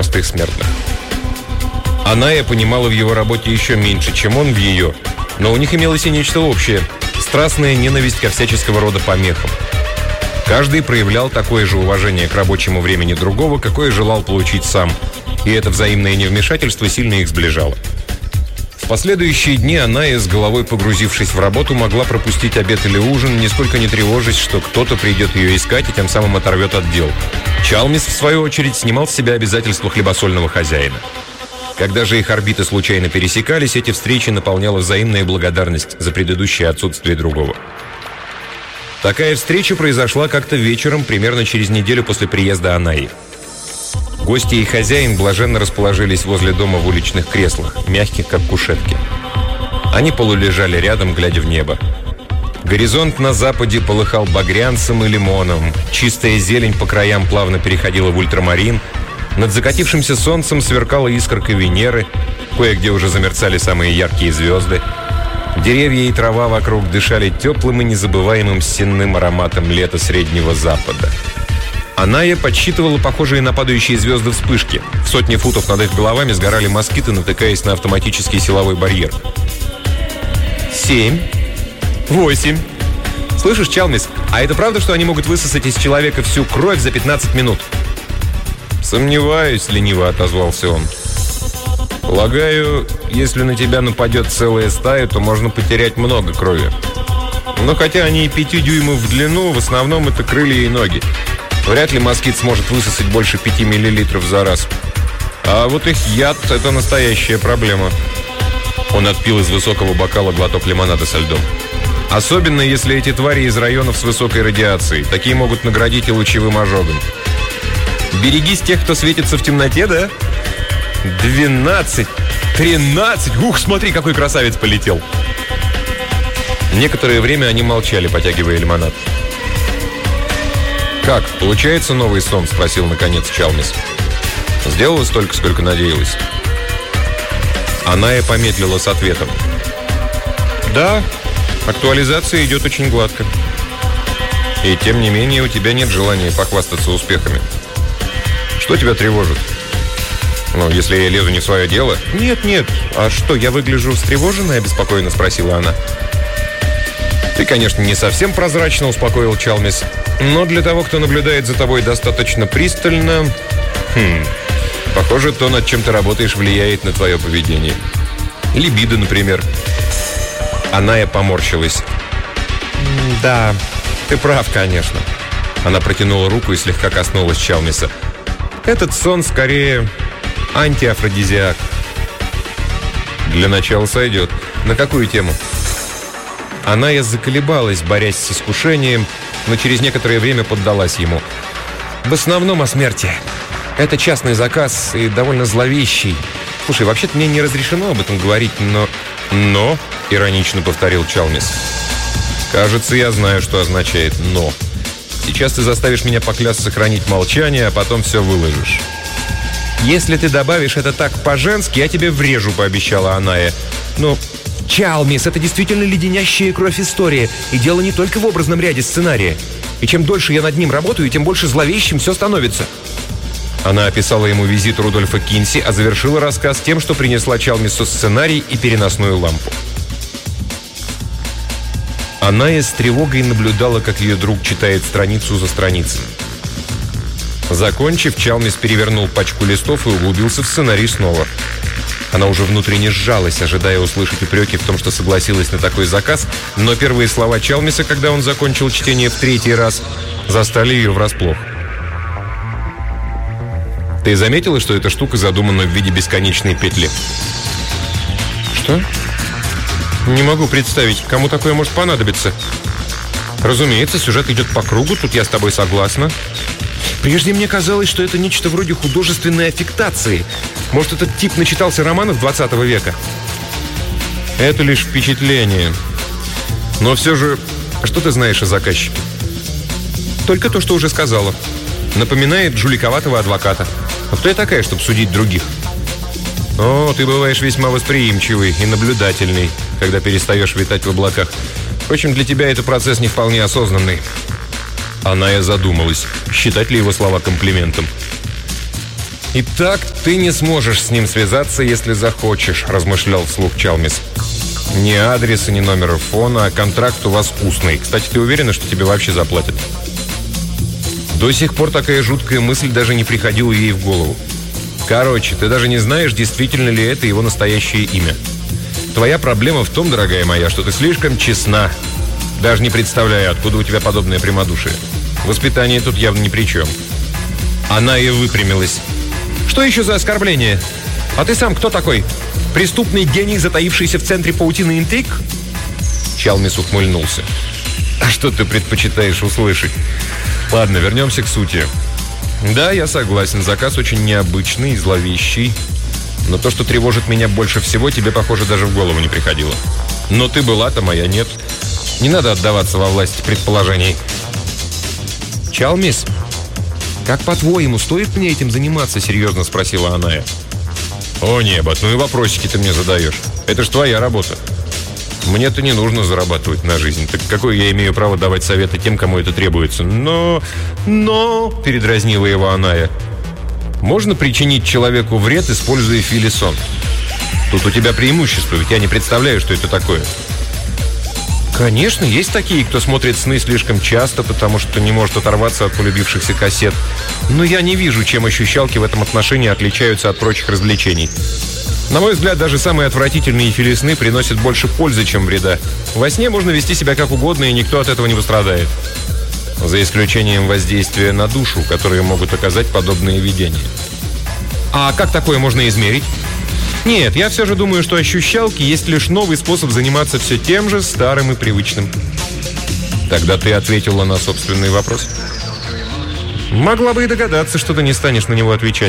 простых смертных. Аная понимала в его работе еще меньше, чем он в ее, но у них имелось и нечто общее – страстная ненависть ко всяческого рода помехам. Каждый проявлял такое же уважение к рабочему времени другого, какое желал получить сам, и это взаимное невмешательство сильно их сближало. В последующие дни Аная, с головой погрузившись в работу, могла пропустить обед или ужин, нисколько не тревожась, что кто-то придет ее искать и тем самым оторвет от дел. Чалмис, в свою очередь, снимал с себя обязательства хлебосольного хозяина. Когда же их орбиты случайно пересекались, эти встречи наполняла взаимная благодарность за предыдущее отсутствие другого. Такая встреча произошла как-то вечером, примерно через неделю после приезда Анаи. Гости и хозяин блаженно расположились возле дома в уличных креслах, мягких, как кушетки. Они полулежали рядом, глядя в небо. Горизонт на западе полыхал багрянцем и лимоном. Чистая зелень по краям плавно переходила в ультрамарин. Над закатившимся солнцем сверкала искорка Венеры. Кое-где уже замерцали самые яркие звезды. Деревья и трава вокруг дышали теплым и незабываемым сенным ароматом лета Среднего Запада. Аная подсчитывала похожие на падающие звезды вспышки. В сотни футов над их головами сгорали москиты, натыкаясь на автоматический силовой барьер. 7, 8. Слышишь, Чалмис, а это правда, что они могут высосать из человека всю кровь за 15 минут? Сомневаюсь, лениво отозвался он. Полагаю, если на тебя нападет целая стая, то можно потерять много крови. Но хотя они и 5 дюймов в длину, в основном это крылья и ноги. Вряд ли москит сможет высосать больше 5 миллилитров за раз. А вот их яд – это настоящая проблема. Он отпил из высокого бокала глоток лимонада со льдом. Особенно, если эти твари из районов с высокой радиацией. Такие могут наградить и лучевым ожогом. Берегись тех, кто светится в темноте, да? 12, 13. Ух, смотри, какой красавец полетел. Некоторое время они молчали, потягивая лимонад. «Как, получается новый сон?» – спросил, наконец, Чалмис. «Сделала столько, сколько надеялась?» Аная помедлила с ответом. «Да, актуализация идет очень гладко. И тем не менее у тебя нет желания похвастаться успехами. Что тебя тревожит? Ну, если я лезу не в свое дело?» «Нет. А что, я выгляжу встревоженной?» – обеспокоенно спросила она. «Ты, конечно, не совсем прозрачно», – успокоил Чалмис. «Но для того, кто наблюдает за тобой достаточно пристально, похоже, то, над чем ты работаешь, влияет на твое поведение. Либидо, например». Аная поморщилась. «Да, ты прав, конечно». Она протянула руку и слегка коснулась Чалмиса. «Этот сон скорее антиафродизиак». «Для начала сойдет. На какую тему?» Аная заколебалась, борясь с искушением, но через некоторое время поддалась ему. «В основном о смерти. Это частный заказ и довольно зловещий. Слушай, вообще-то мне не разрешено об этом говорить, но...» «Но?» — иронично повторил Чалмис. «Кажется, я знаю, что означает «но». Сейчас ты заставишь меня поклясться хранить молчание, а потом все выложишь». «Если ты добавишь это так по-женски, я тебе врежу», — пообещала Аная. «Ну, Чалмис, это действительно леденящая кровь история. И дело не только в образном ряде сценария. И чем дольше я над ним работаю, тем больше зловещим все становится». Она описала ему визит Рудольфа Кинси, а завершила рассказ тем, что принесла Чалмису сценарий и переносную лампу. Аная с тревогой наблюдала, как ее друг читает страницу за страницей. Закончив, Чалмис перевернул пачку листов и углубился в сценарий снова. Она уже внутренне сжалась, ожидая услышать упреки в том, что согласилась на такой заказ, но первые слова Чалмиса, когда он закончил чтение в 3-й раз, застали ее врасплох. «Ты заметила, что эта штука задумана в виде бесконечной петли?» «Что? Не могу представить, кому такое может понадобиться». «Разумеется, сюжет идет по кругу, тут я с тобой согласна. Прежде мне казалось, что это нечто вроде художественной аффектации. Может, этот тип начитался романов 20 века?» «Это лишь впечатление. Но все же, что ты знаешь о заказчике?» «Только то, что уже сказала. Напоминает жуликоватого адвоката. А кто я такая, чтобы судить других?» «О, ты бываешь весьма восприимчивый и наблюдательный, когда перестаешь витать в облаках. Впрочем, для тебя это процесс не вполне осознанный». Аная задумалась, считать ли его слова комплиментом. «Итак, ты не сможешь с ним связаться, если захочешь», – размышлял вслух Чалмис. «Ни адреса, ни номера фона, а контракт у вас устный. Кстати, ты уверена, что тебе вообще заплатят?» До сих пор такая жуткая мысль даже не приходила ей в голову. «Короче, ты даже не знаешь, действительно ли это его настоящее имя. Твоя проблема в том, дорогая моя, что ты слишком честна. Даже не представляю, откуда у тебя подобное прямодушие. Воспитание тут явно ни при чем». Она и выпрямилась. «Что еще за оскорбление? А ты сам кто такой? Преступный гений, затаившийся в центре паутины интриг?» Чалмис ухмыльнулся. «А что ты предпочитаешь услышать? Ладно, вернемся к сути. Да, я согласен, заказ очень необычный и зловещий. Но то, что тревожит меня больше всего, тебе, похоже, даже в голову не приходило. Но ты была там, а я нет. Не надо отдаваться во власть предположений». «Чалмис, как по-твоему, стоит мне этим заниматься?» — серьезно спросила она. «О, небо, ну и вопросики ты мне задаешь. Это ж твоя работа. Мне-то не нужно зарабатывать на жизнь. Так какое я имею право давать советы тем, кому это требуется? Но, передразнила его Аная, можно причинить человеку вред, используя филисон. Тут у тебя преимущество, ведь я не представляю, что это такое». «Конечно, есть такие, кто смотрит сны слишком часто, потому что не может оторваться от полюбившихся кассет. Но я не вижу, чем ощущалки в этом отношении отличаются от прочих развлечений. На мой взгляд, даже самые отвратительные филисны приносят больше пользы, чем вреда. Во сне можно вести себя как угодно, и никто от этого не пострадает. За исключением воздействия на душу, которые могут оказать подобные видения». «А как такое можно измерить?» «Нет, я все же думаю, что ощущалки есть лишь новый способ заниматься все тем же, старым и привычным». «Тогда ты ответила на собственный вопрос?» «Могла бы и догадаться, что ты не станешь на него отвечать».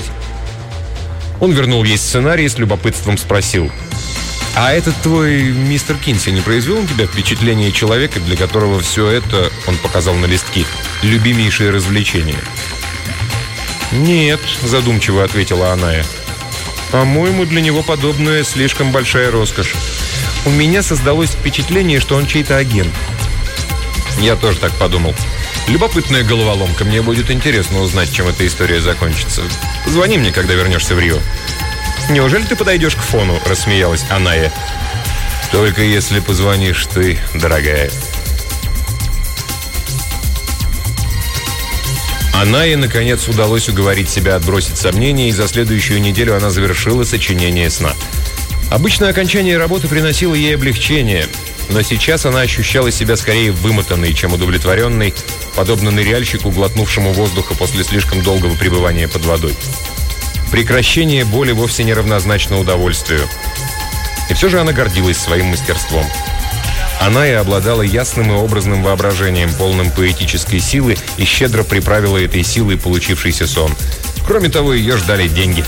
Он вернул ей сценарий и с любопытством спросил: «А этот твой мистер Кинси не произвел на тебя впечатление человека, для которого все это, — он показал на листки, — любимейшее развлечение?» «Нет», — задумчиво ответила Аная. «По-моему, для него подобное слишком большая роскошь. У меня создалось впечатление, что он чей-то агент». «Я тоже так подумал. Любопытная головоломка. Мне будет интересно узнать, чем эта история закончится. Звони мне, когда вернешься в Рио». «Неужели ты подойдешь к фону?» – рассмеялась Аная. «Только если позвонишь ты, дорогая». Анае, наконец, удалось уговорить себя отбросить сомнения, и за следующую неделю она завершила сочинение сна. Обычно окончание работы приносило ей облегчение, но сейчас она ощущала себя скорее вымотанной, чем удовлетворенной, подобно ныряльщику, глотнувшему воздуха после слишком долгого пребывания под водой. Прекращение боли вовсе не равнозначно удовольствию. И все же она гордилась своим мастерством. Она и обладала ясным и образным воображением, полным поэтической силы, и щедро приправила этой силой получившийся сон. Кроме того, ее ждали деньги.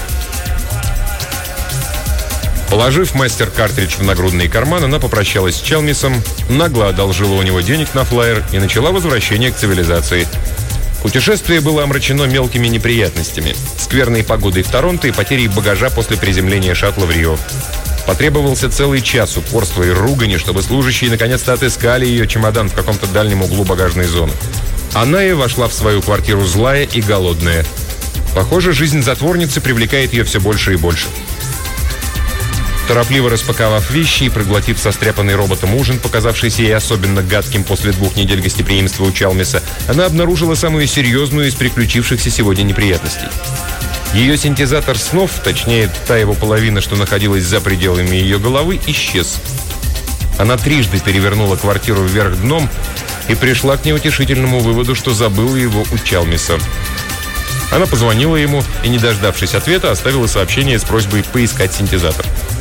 Положив мастер-картридж в нагрудный карман, она попрощалась с Чалмисом, нагло одолжила у него денег на флайер и начала возвращение к цивилизации. Путешествие было омрачено мелкими неприятностями, скверной погодой в Торонто и потерей багажа после приземления шаттла в Рио. Потребовался целый час упорства и ругани, чтобы служащие наконец-то отыскали ее чемодан в каком-то дальнем углу багажной зоны. Аная вошла в свою квартиру злая и голодная. Похоже, жизнь затворницы привлекает ее все больше и больше. Торопливо распаковав вещи и проглотив состряпанный роботом ужин, показавшийся ей особенно гадким после 2 недель гостеприимства у Чалмиса, она обнаружила самую серьезную из приключившихся сегодня неприятностей. Ее синтезатор снов, точнее, та его половина, что находилась за пределами ее головы, исчез. Она трижды перевернула квартиру вверх дном и пришла к неутешительному выводу, что забыла его у Чалмиса. Она позвонила ему и, не дождавшись ответа, оставила сообщение с просьбой поискать синтезатор.